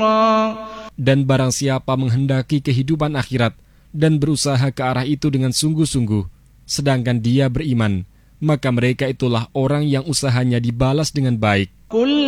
خيرا. Dan barang siapa menghendaki kehidupan akhirat dan berusaha ke arah itu dengan sungguh-sungguh, sedangkan dia beriman, maka mereka itulah orang yang usahanya dibalas dengan baik.